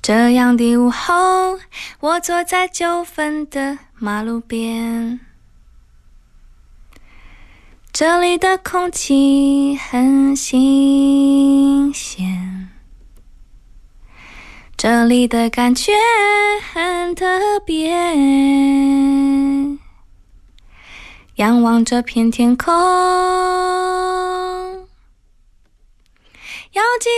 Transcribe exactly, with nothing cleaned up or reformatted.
这样的午后，我坐在九份的马路边，这里的空气很新鲜，这里的感觉很特别，仰望这片天空，要记